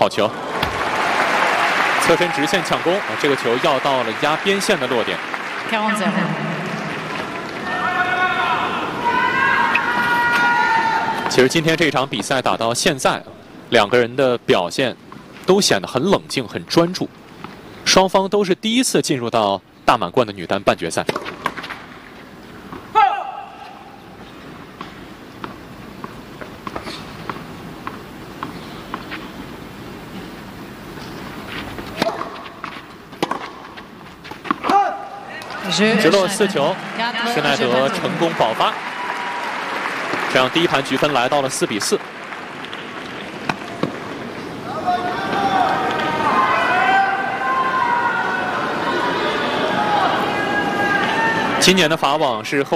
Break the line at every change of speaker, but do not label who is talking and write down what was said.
好球，侧身直线抢攻，这个球要到了压边线的落点。其实今天这场比赛打到现在，两个人的表现都显得很冷静、很专注。双方都是第一次进入到大满贯的女单半决赛。直落4球，施耐德成功保发，这样第一盘局分来到了4比4。今年的法网是后。